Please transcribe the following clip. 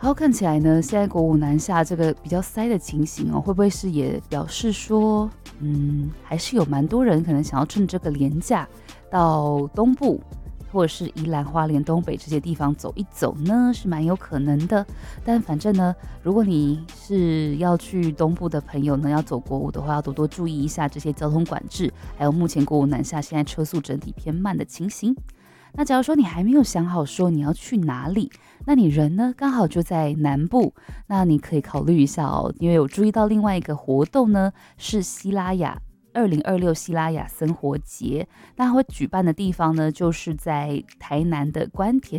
好，看起来呢，现在国五南下这个比较塞的情形哦，会不会是也表示说，还是有蛮多人可能想要趁这个连假到东部，或者是宜兰花莲东北这些地方走一走呢，是蛮有可能的。但反正呢，如果你是要去东部的朋友呢，要走国五的话，要多多注意一下这些交通管制，还有目前国五南下现在车速整体偏慢的情形。那假如说你还没有想好说你要去哪里，那你人呢刚好就在南部，那你可以考虑一下哦，因为有注意到另外一个活动呢，是西拉雅2026西拉雅生活节，那它会举办的地方呢，就是在台南的关田